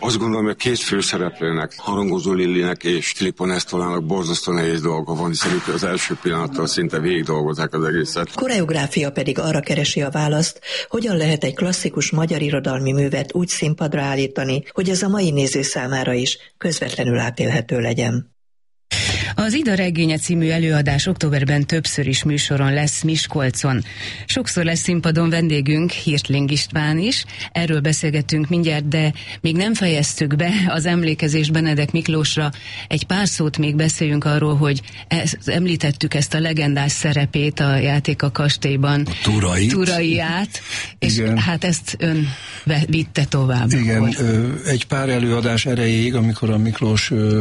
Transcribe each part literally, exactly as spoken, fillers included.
Azt gondolom, hogy a két főszereplőnek, Harangozó Lillinek és Filippo Nestolának borzasztó nehéz dolga van, hiszen itt az első pillanattól szinte végig dolgozzák az egészet. Koreográfia pedig arra keresi a választ, hogyan lehet egy klasszikus magyar irodalmi művet úgy színpadra állítani, hogy ez a mai néző számára is közvetlenül átélhető legyen. Az Ida regénye című előadás októberben többször is műsoron lesz Miskolcon. Sokszor lesz színpadon vendégünk, Hirtling István is. Erről beszélgettünk mindjárt, de még nem fejeztük be az emlékezés Benedek Miklósra. Egy pár szót még beszéljünk arról, hogy ez, említettük ezt a legendás szerepét a Játék a kastélyban. A Turait. Turaiát, és igen. Hát ezt ön vitte tovább. Igen, ö, egy pár előadás erejéig, amikor a Miklós ö,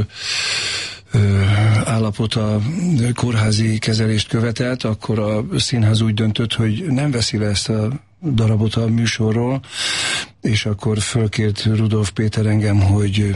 állapota kórházi kezelést követelt, akkor a színház úgy döntött, hogy nem veszi le ezt a darabot a műsorról, és akkor fölkért Rudolf Péter engem, hogy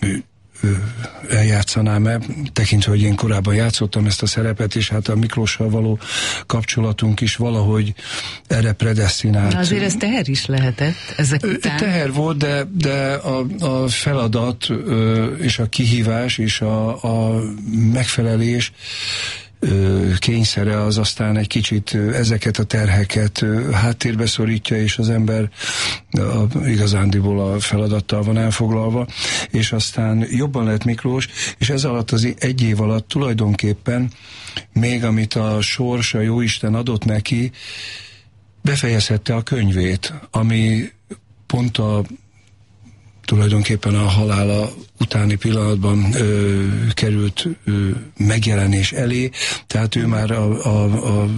eljátszanám-e, tekintve, hogy én korábban játszottam ezt a szerepet, és hát a Miklóssal való kapcsolatunk is valahogy erre predesztinált. Na azért ez teher is lehetett ezek után. Teher volt, de, de a, a feladat és a kihívás és a, a megfelelés kényszere az aztán egy kicsit ezeket a terheket háttérbe szorítja, és az ember a, igazándiból a feladattal van elfoglalva, és aztán jobban lett Miklós, és ez alatt az egy év alatt tulajdonképpen még amit a sors, a jóisten adott neki, befejezhette a könyvét, ami pont a tulajdonképpen a halála utáni pillanatban ö, került ö, megjelenés elé, tehát ő már a, a, a,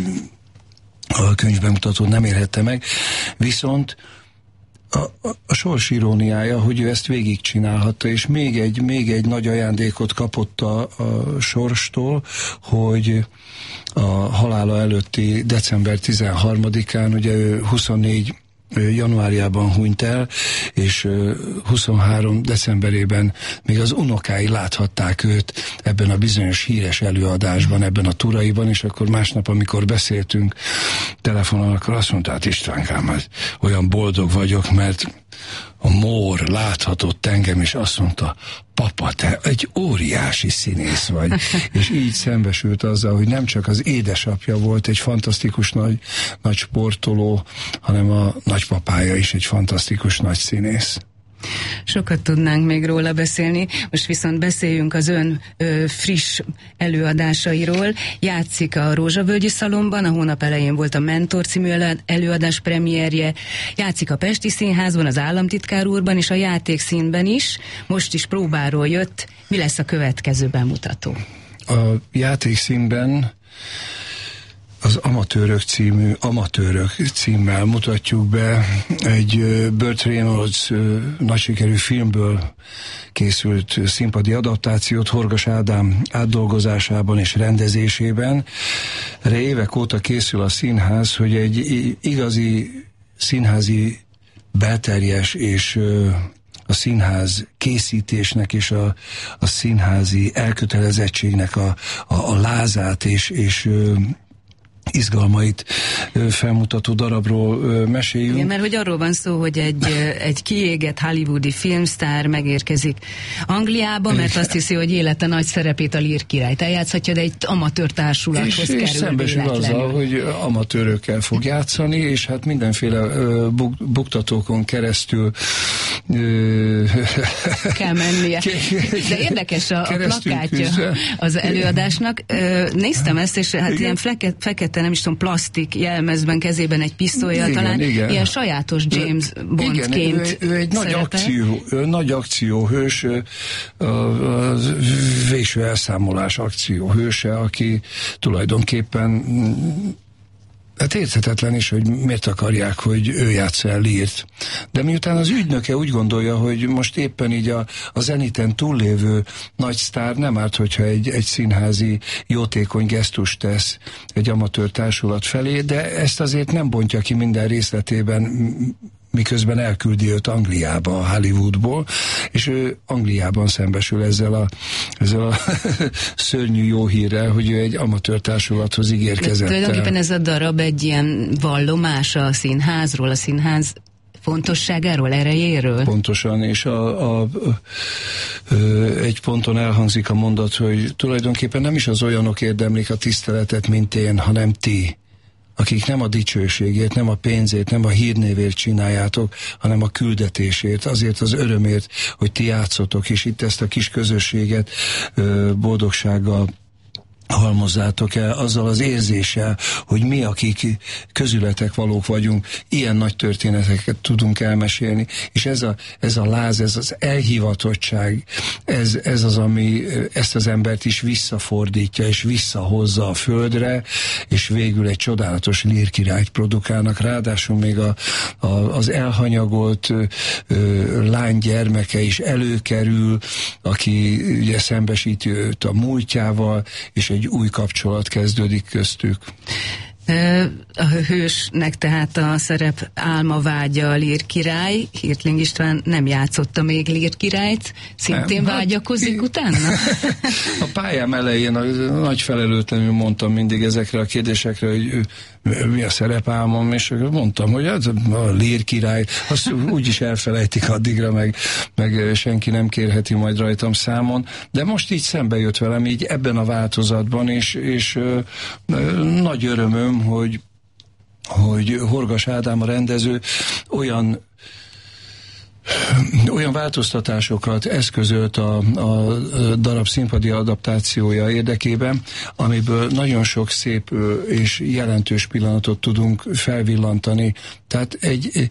a könyvbemutatót nem érhette meg, viszont a, a, a sors iróniája, hogy ő ezt végigcsinálhatta, és még egy, még egy nagy ajándékot kapott a, a sorstól, hogy a halála előtti december tizenharmadikán, ugye ő huszonnégy januárjában hunyt el, és huszonhárom decemberében még az unokái láthatták őt ebben a bizonyos híres előadásban, ebben a Turaiban, és akkor másnap, amikor beszéltünk telefonon, akkor azt mondta, hát Istvánkám, olyan boldog vagyok, mert a Mór láthatott engem, és azt mondta, papa, te egy óriási színész vagy. És így szembesült azzal, hogy nem csak az édesapja volt egy fantasztikus nagy, nagy sportoló, hanem a nagypapája is egy fantasztikus nagy színész. Sokat tudnánk még róla beszélni, most viszont beszéljünk az ön ö, friss előadásairól. Játszik a Rózsavölgyi Szalonban, a hónap elején volt a Mentor című előadás premierje, játszik a Pesti Színházban, az Államtitkár úrban és a Játékszínben is, most is próbáról jött. Mi lesz a következő bemutató? A Játékszínben az Amatőrök című, Amatőrök címmel mutatjuk be egy Burt Reynolds nagy sikerű filmből készült színpadi adaptációt Horgas Ádám átdolgozásában és rendezésében. Erre évek óta készül a színház, hogy egy igazi színházi belterjes és a színház készítésnek és a, a színházi elkötelezettségnek a, a, a lázát és, és izgalmait felmutató darabról meséljünk. Igen, mert hogy arról van szó, hogy egy, egy kiégett hollywoodi filmsztár megérkezik Angliába, mert azt hiszi, hogy élete nagy szerepét a Lír királyt eljátszhatja, de egy amatőr társulathoz és, kerül és szembesül azzal, hogy amatőrökkel fog játszani, és hát mindenféle uh, buk, buktatókon keresztül uh, kell mennie. De érdekes a, a plakátja az előadásnak. Uh, néztem ezt, és hát igen. Ilyen fleke, fekete nem is tudom, plastik jelmezben, kezében egy pisztollyal, talán igen. Ilyen sajátos James Bondként igen, ő, ő egy nagy, akció, ő nagy akcióhős, a, a végső elszámolás akcióhőse, aki tulajdonképpen hát érthetetlen is, hogy miért akarják, hogy ő játsza el Lírt. De miután az ügynöke úgy gondolja, hogy most éppen így a, a zeniten túllévő nagy sztár, nem árt, hogyha egy, egy színházi jótékony gesztust tesz egy amatőr társulat felé, de ezt azért nem bontja ki minden részletében, miközben elküldi őt Angliába, a Hollywoodból, és ő Angliában szembesül ezzel a, ezzel a szörnyű jó hírrel, hogy ő egy amatőr társulathoz ígérkezett. De tulajdonképpen ez a darab egy ilyen vallomás a színházról, a színház fontosságáról, erejéről? Pontosan, és a, a, a, egy ponton elhangzik a mondat, hogy tulajdonképpen nem is az olyanok érdemlik a tiszteletet, mint én, hanem ti, akik nem a dicsőségért, nem a pénzért, nem a hírnévért csináljátok, hanem a küldetésért, azért az örömért, hogy ti játszotok, és itt ezt a kis közösséget boldogsággal halmozzátok el, azzal az érzéssel, hogy mi, akik közületek valók vagyunk, ilyen nagy történeteket tudunk elmesélni, és ez a, ez a láz, ez az elhivatottság, ez, ez az, ami ezt az embert is visszafordítja, és visszahozza a földre, és végül egy csodálatos lírkirályt produkálnak, ráadásul még a, a, az elhanyagolt ö, lány gyermeke is előkerül, aki ugye szembesíti őt a múltjával, és egy új kapcsolat kezdődik köztük. A hősnek tehát a szerep álma vágya a lírkirály. Hirtling István nem játszotta még lírkirályt, szintén nem, vágyakozik hát, utána? A pályám elején a, nagy felelőtlenül mondtam mindig ezekre a kérdésekre, hogy ő, mi a szerepálmom, és mondtam, hogy ez a lírkirály, azt úgyis elfelejtik addigra, meg, meg senki nem kérheti majd rajtam számon, de most így szembe jött velem így ebben a változatban, és, és ö, ö, nagy örömöm, hogy, hogy Horgas Ádám a rendező olyan olyan változtatásokat eszközölt a, a darab színpadi adaptációja érdekében, amiből nagyon sok szép és jelentős pillanatot tudunk felvillantani. Tehát egy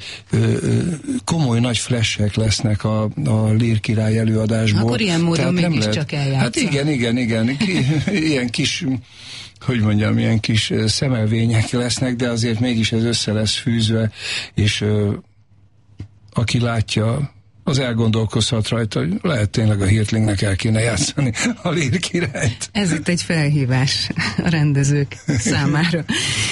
komoly nagy flashek lesznek a, a Lírkirály előadásból. Akkor ilyen módon mégiscsak eljátszol. Hát igen, igen, igen. Ki, ilyen kis... hogy mondjam, ilyen kis szemelvények lesznek, de azért mégis ez össze lesz fűzve, és ö, aki látja, az elgondolkozhat rajta, hogy lehet tényleg a Hirtlingnek el kéne játszani a Lírkirályt. Ez itt egy felhívás a rendezők számára.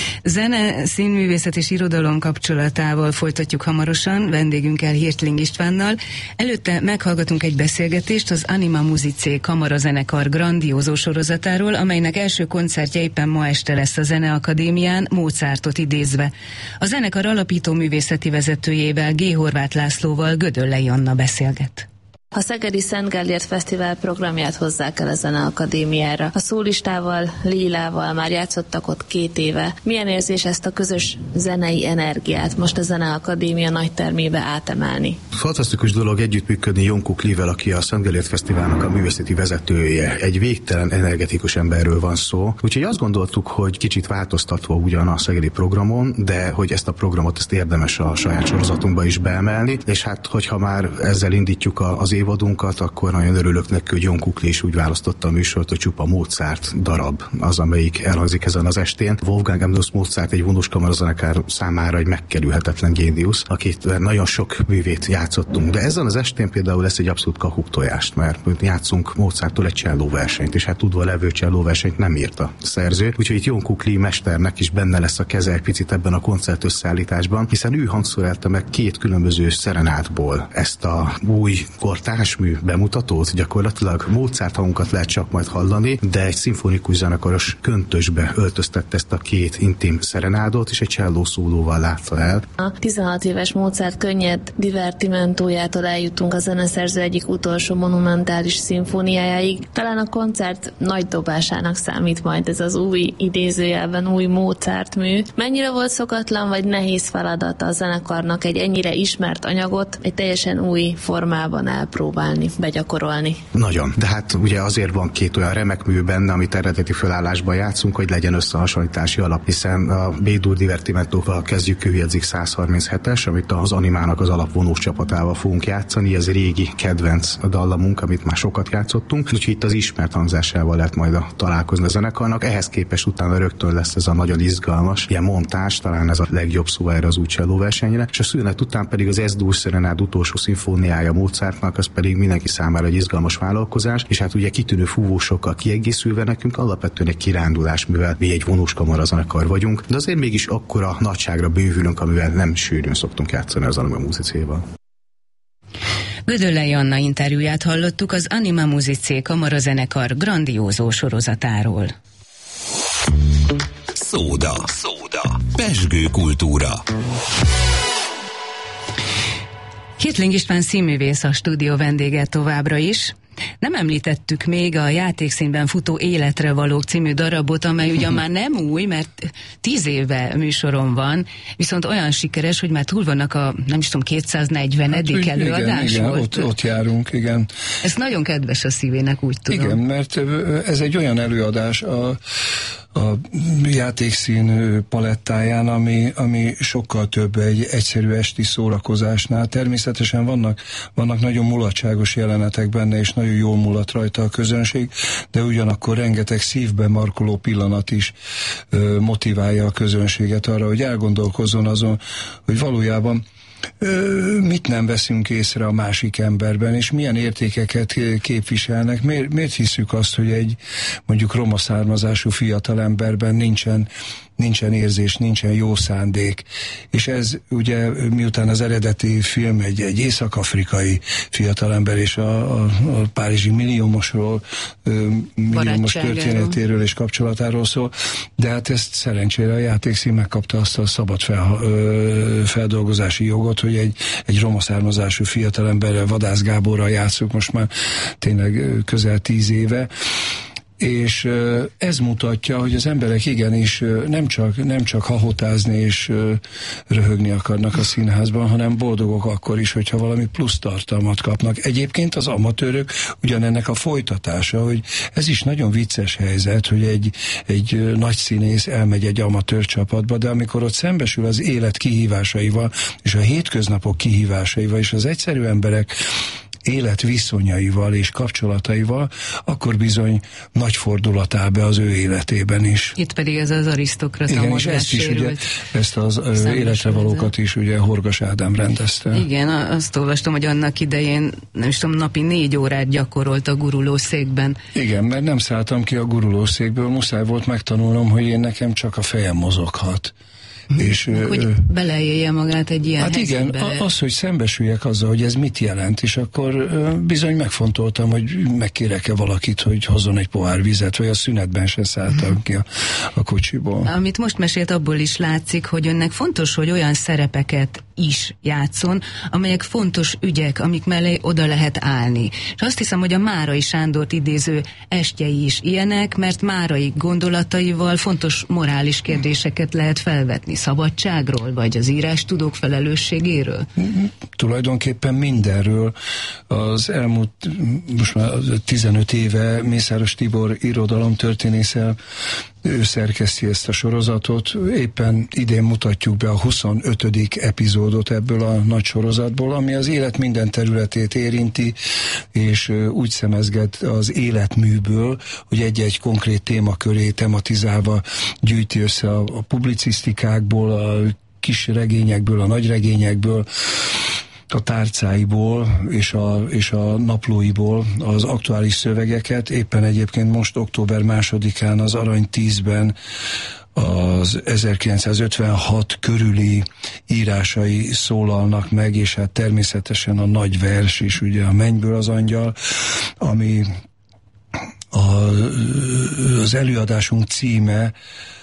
Zene, színművészet és irodalom kapcsolatával folytatjuk hamarosan, vendégünkkel Hirtling Istvánnal. Előtte meghallgatunk egy beszélgetést az Anima Musicae kamarazenekar grandiózó sorozatáról, amelynek első koncertje éppen ma este lesz a Zeneakadémián, Mozartot idézve. A zenekar alapító művészeti vezetőjével, G. Horváth Lászlóval Gödöllei Anna beszélget. A Szegedi Szent Gellért Fesztivál programját hozzák el a Zeneakadémiára. A szólistával, Lilával már játszottak ott két éve. Milyen érzés ezt a közös zenei energiát most a Zeneakadémia nagytermébe átemelni? Fantasztikus dolog együttműködni Jon Kuklivel, aki a Szent Gellért Fesztiválnak a művészeti vezetője. Egy végtelen energetikus emberről van szó. Úgyhogy azt gondoltuk, hogy kicsit változtatva ugyan a szegedi programon, de hogy ezt a programot ezt érdemes a saját sorozatunkba is beemelni. És hát, hogyha már ezzel indítjuk az évadunkat, akkor nagyon örülök neki, hogy Jon Kukli is úgy választotta a műsort, hogy csupa Mozart darab az, amelyik elhangzik ezen az estén. Wolfgang Amadeus Mozart egy vonós kamarazenekar számára egy megkerülhetetlen géniusz, akit nagyon sok művét játszottunk. De ezen az estén például lesz egy abszolút kakuk tojást, mert játszunk Mozarttól egy csellóversenyt, és hát tudva levő csellóversenyt nem írt a szerző. Úgyhogy itt Jon Kukli mesternek is benne lesz a keze egy picit ebben a koncert összeállításban, hiszen ő hangszerelte meg két különböző szerenádból ezt a új kortársmű bemutatót, gyakorlatilag Mozart hangunkat lehet csak majd hallani, de egy szimfonikus zenekaros köntösbe öltöztette ezt a két intim szerenádot, és egy cselló szólóval látta el. A tizenhat éves Mozart könnyed divertimentójától eljutunk a zeneszerző egyik utolsó monumentális szimfóniájáig. Talán a koncert nagy dobásának számít majd ez az új, idézőjelben új Mozart mű. Mennyire volt szokatlan vagy nehéz feladata a zenekarnak egy ennyire ismert anyagot egy teljesen új formában elpróbálni, begyakorolni? Nagyon, de hát ugye azért van két olyan remek mű benne, amit eredeti felállásban játszunk, hogy legyen összehasonlítási alap, hiszen a B-dur divertimentóval kezdjük kőjegyzik száz harminchetes, amit az Animának az alapvonós csapatával fogunk játszani, ez régi kedvenc dallamunk, amit már sokat játszottunk, úgyhogy itt az ismert hangzásával lehet majd a találkozni a zenekarnak, ehhez képest utána rögtön lesz ez a nagyon izgalmas ilyen montás, talán ez a legjobb szó erre az új csellóversenyre, és a szünet után pedig az S-dur szerenád utolsó szimfóniája Mozartnak, az pedig mindenki számára egy izgalmas vállalkozás, és hát ugye kitűnő fúvósokkal kiegészülve nekünk alapvetően egy kirándulás, mivel mi egy vonós kamarazenekar vagyunk, de azért mégis akkora nagyságra bővülünk, amivel nem sűrűn szoktunk játszani az Anima Musicae-val. Gödöllei Anna interjúját hallottuk az Anima Musicae kamarazenekar grandiózó sorozatáról. Szóda. Szóda. Pezsgő kultúra. Hirtling István színművész a stúdió vendége továbbra is. Nem említettük még a Játékszínben futó Életre valók című darabot, amely ugyan már nem új, mert tíz éve műsoron van, viszont olyan sikeres, hogy már túl vannak a, nem is tudom, kétszáznegyvenedik hát, előadás igen, volt. Igen, ott, ott járunk, igen. Ez nagyon kedves a szívének, úgy tudom. Igen, mert ez egy olyan előadás a, a játékszín palettáján, ami, ami sokkal több egy egyszerű esti szórakozásnál. Természetesen vannak, vannak nagyon mulatságos jelenetek benne, és nagyon jól mulat rajta a közönség, de ugyanakkor rengeteg szívben markoló pillanat is ö, motiválja a közönséget arra, hogy elgondolkozzon azon, hogy valójában Ö, mit nem veszünk észre a másik emberben, és milyen értékeket képviselnek. Miért, miért hiszük azt, hogy egy mondjuk roma származású fiatalemberben nincsen, nincsen érzés, nincsen jó szándék. És ez ugye, miután az eredeti film egy, egy észak-afrikai fiatalember és a, a, a párizsi milliómosról, milliómos történetéről és kapcsolatáról szól, de hát ezt szerencsére a játékszín megkapta azt a szabad fel, ö, feldolgozási jogot, hogy egy, egy roma származású fiatalemberrel, Vadász Gáborral játszunk most már tényleg közel tíz éve, és ez mutatja, hogy az emberek igenis nem csak, nem csak hahotázni és röhögni akarnak a színházban, hanem boldogok akkor is, hogyha valami plusz tartalmat kapnak. Egyébként az amatőrök ugyanennek a folytatása, hogy ez is nagyon vicces helyzet, hogy egy, egy nagy színész elmegy egy amatőr csapatba, de amikor ott szembesül az élet kihívásaival, és a hétköznapok kihívásaival, és az egyszerű emberek életviszonyaival és kapcsolataival, akkor bizony nagy fordulat áll be az ő életében is. Itt pedig ez az arisztokrata igen, és ezt is ugye, ezt az Életre valókat is ugye Horgas Ádám rendezte. Igen, azt olvastam, hogy annak idején, nem is tudom, napi négy órát gyakorolt a gurulószékben. Igen, mert nem szálltam ki a gurulószékből, muszáj volt megtanulnom, hogy én nekem csak a fejem mozoghat. És, hogy beleélje magát egy ilyen hát helyzetbe. Igen, az, hogy szembesüljek azzal, hogy ez mit jelent, és akkor bizony megfontoltam, hogy megkérek-e valakit, hogy hozzon egy pohár vizet, vagy a szünetben se szálltam hmm. ki a, a kocsiból. Amit most mesélt, abból is látszik, hogy önnek fontos, hogy olyan szerepeket is játszon, amelyek fontos ügyek, amik mellé oda lehet állni. És azt hiszem, hogy a Márai Sándort idéző estjei is ilyenek, mert Márai gondolataival fontos morális kérdéseket lehet felvetni. Szabadságról, vagy az írástudók felelősségéről? Tulajdonképpen mindenről. Az elmúlt, most már tizenöt éve Mészáros Tibor irodalomtörténészel, ő szerkeszti ezt a sorozatot. Éppen idén mutatjuk be a huszonötödik epizódot ebből a nagy sorozatból, ami az élet minden területét érinti, és úgy szemezget az életműből, hogy egy-egy konkrét témaköré tematizálva gyűjti össze a, a publicisztikákból, a kis regényekből, a nagy regényekből, a tárcáiból és a, és a naplóiból az aktuális szövegeket. Éppen egyébként most október másodikán az Arany tízben az ezerkilencszázötvenhat körüli írásai szólalnak meg, és hát természetesen a nagy vers is, ugye a Mennyből az angyal, ami a, az előadásunk címe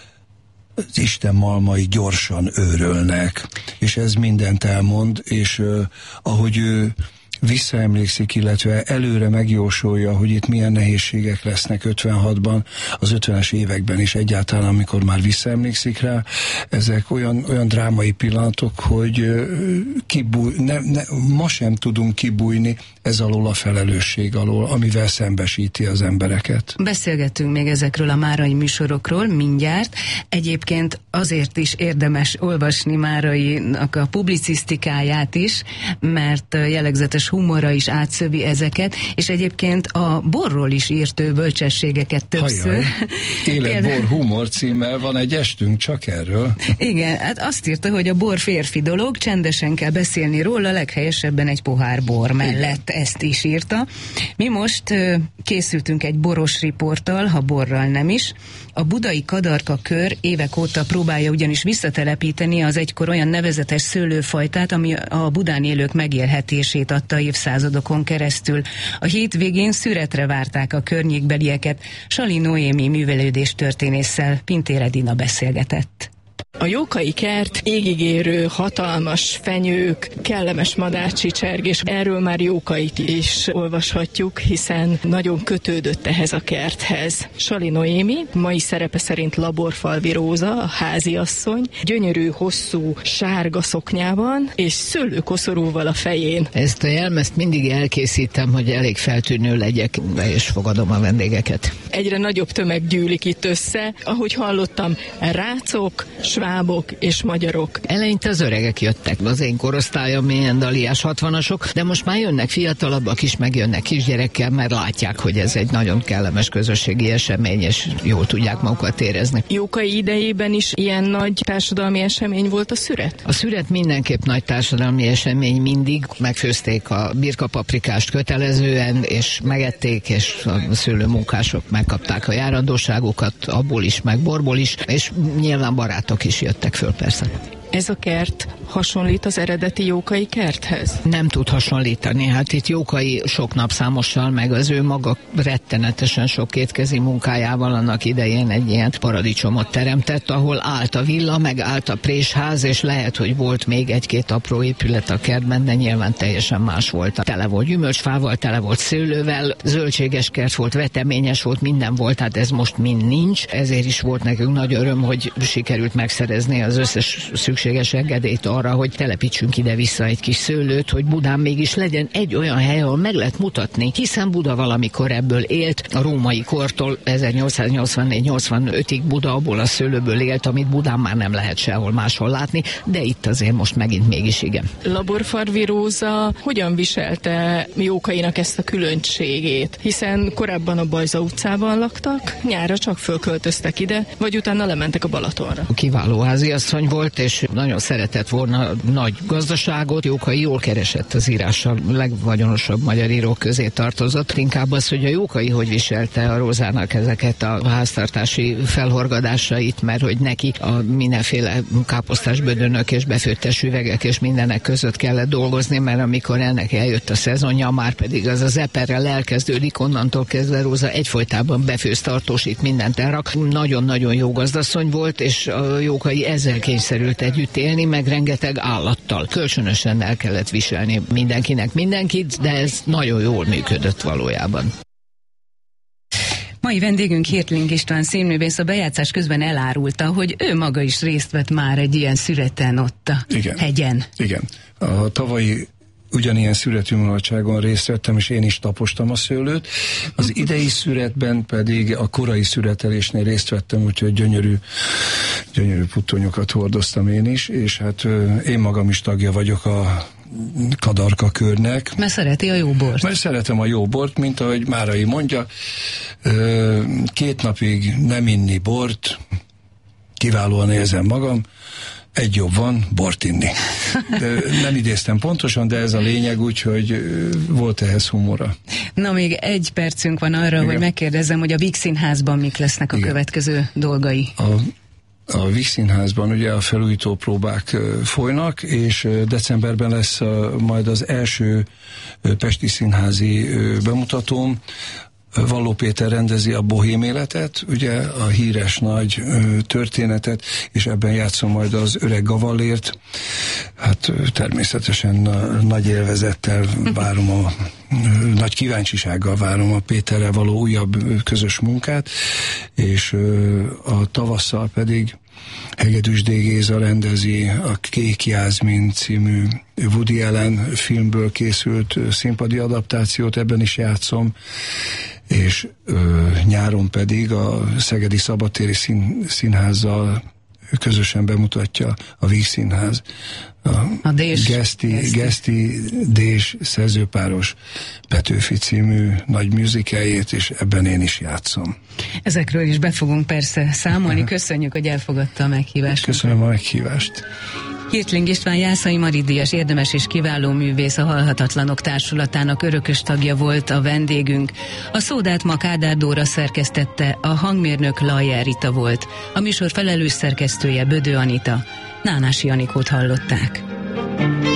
az Isten malmai gyorsan őrölnek, és ez mindent elmond, és uh, ahogy ő visszaemlékszik, illetve előre megjósolja, hogy itt milyen nehézségek lesznek ötvenhatban, az ötvenes években is egyáltalán, amikor már visszaemlékszik rá, ezek olyan, olyan drámai pillanatok, hogy kibúj, ne, ne, ma sem tudunk kibújni ez alól a felelősség alól, amivel szembesíti az embereket. Beszélgetünk még ezekről a Márai műsorokról mindjárt. Egyébként azért is érdemes olvasni Márainak a publicisztikáját is, mert jellegzetes humora is átszövi ezeket, és egyébként a borról is írt ő bölcsességeket többször. Életbor humor címmel van egy estünk csak erről. Igen, hát azt írta, hogy a bor férfi dolog, csendesen kell beszélni róla, leghelyesebben egy pohár bor mellett. Igen. Ezt is írta. Mi most uh, készültünk egy boros riporttal, ha borral nem is. A budai Kadarka kör évek óta próbálja ugyanis visszatelepíteni az egykor olyan nevezetes szőlőfajtát, ami a Budán élők megélhetését adta évszázadokon keresztül. A hétvégén szüretre várták a környékbelieket. Sali Noémi művelődés történésszel Pintér Edina beszélgetett. A Jókai kert égigérő, hatalmas fenyők, kellemes madárcsicsergés, erről már Jókait is olvashatjuk, hiszen nagyon kötődött ehhez a kerthez. Sali Noémi, mai szerepe szerint Laborfalvi Róza, a háziasszony, gyönyörű, hosszú, sárga szoknyában, és szőlőkoszorúval a fején. Ezt a jelmezt mindig elkészítem, hogy elég feltűnő legyek, és fogadom a vendégeket. Egyre nagyobb tömeg gyűlik itt össze, ahogy hallottam, rácok, svábok és magyarok. Eleinte az öregek jöttek, az én korosztályom ilyen daliás hatvanasok, de most már jönnek fiatalabbak is, meg jönnek kisgyerekkel, mert látják, hogy ez egy nagyon kellemes közösségi esemény, és jól tudják magukat érezni. Jókai idejében is ilyen nagy társadalmi esemény volt a szüret? A szüret mindenképp nagy társadalmi esemény mindig. Megfőzték a birkapaprikást kötelezően, és megették, és a szőlőmunkások megkapták a járandóságokat, abból is, meg borból is, és nyilván barátok is jöttek föl persze. Ez a kert hasonlít az eredeti Jókai kerthez? Nem tud hasonlítani. Hát itt Jókai sok napszámossal, meg az ő maga rettenetesen sok kétkezi munkájával annak idején egy ilyen paradicsomot teremtett, ahol állt a villa, meg állt a présház, és lehet, hogy volt még egy-két apró épület a kertben, de nyilván teljesen más volt. Tele volt gyümölcsfával, tele volt szőlővel, zöldséges kert volt, veteményes volt, minden volt, tehát ez most mind nincs. Ezért is volt nekünk nagy öröm, hogy sikerült megszerezni az összes szükséges engedélyt arra, hogy telepítsünk ide-vissza egy kis szőlőt, hogy Budán mégis legyen egy olyan hely, ahol meg lehet mutatni, hiszen Buda valamikor ebből élt, a római kortól ezernyolcszáznyolcvannégy nyolcvanötig Buda abból a szőlőből élt, amit Budán már nem lehet sehol máshol látni, de itt azért most megint mégis igen. Laborfalvi Róza hogyan viselte Jókainak ezt a különbségét? Hiszen korábban a Bajza utcában laktak, nyára csak fölköltöztek ide, vagy utána lementek a Balatonra. Kiváló háziasszony volt, és nagyon szeretett volna nagy gazdaságot. Jókai jól keresett az írással, legvagyonosabb magyar írók közé tartozott. Inkább az, hogy a Jókai hogy viselte a Rózának ezeket a háztartási felhorgadásait, mert hogy neki a mindenféle káposztás bödönök és befőttes üvegek és mindenek között kellett dolgozni, mert amikor ennek eljött a szezonja, már pedig az az eperrel elkezdődik, onnantól kezdve Róza egyfolytában befőz, tartósít, mindent elrak. Nagyon-nagyon jó gazdasszony volt, és a Jókai ezzel kényszerült együtt élni, meg rengeteg állattal. Kölcsönösen el kellett viselni mindenkinek mindenkit, de ez nagyon jól működött valójában. Mai vendégünk Hirtling István színművész a bejátszás közben elárulta, hogy ő maga is részt vett már egy ilyen szüreten ott a Igen. hegyen. Igen. A tavalyi ugyanilyen szüretűmulatságon részt vettem, és én is tapostam a szőlőt. Az idei szüretben pedig a korai szüretelésnél részt vettem, úgyhogy gyönyörű, gyönyörű puttonyokat hordoztam én is, és hát én magam is tagja vagyok a Kadarka körnek. Mert szereti a jó bort. Mert szeretem a jó bort, mint ahogy Márai mondja, két napig nem inni bort, kiválóan érzem magam, egy jobb van, bort inni. De nem idéztem pontosan, de ez a lényeg, úgyhogy volt ehhez humora. Na, még egy percünk van arra, igen, hogy megkérdezzem, hogy a Víg Színházban mik lesznek a igen. következő dolgai. A A Víg Színházban ugye a felújító próbák folynak, és decemberben lesz majd az első pesti színházi bemutatóm. Valló Péter rendezi a Bohém életet, ugye a híres nagy ö, történetet, és ebben játszom majd az Öreg Gavallért. Hát ö, természetesen a, nagy élvezettel várom a ö, nagy kíváncsisággal várom a Péterrel való újabb ö, közös munkát, és ö, a tavasszal pedig Hegedűs D. Géza rendezi a Kék Jászmin című Woody Allen filmből készült színpadi adaptációt, ebben is játszom, és ö, nyáron pedig a Szegedi Szabadtéri szín, Színházzal közösen bemutatja a Víg Színház a, a Dés, Geszti, Geszti Dés szerzőpáros Petőfi című nagy musicalét, és ebben én is játszom. Ezekről is be fogunk persze számolni. Köszönjük, hogy elfogadta a meghívást. Köszönöm a meghívást. Hirtling István Jászai Mari díjas érdemes és kiváló művész, a Halhatatlanok Társulatának örökös tagja volt a vendégünk. A szódát ma Kádár Dóra szerkesztette, a hangmérnök Lajer Rita volt. A műsor felelős szerkesztője Bödő Anita. Nánási Anikót hallották.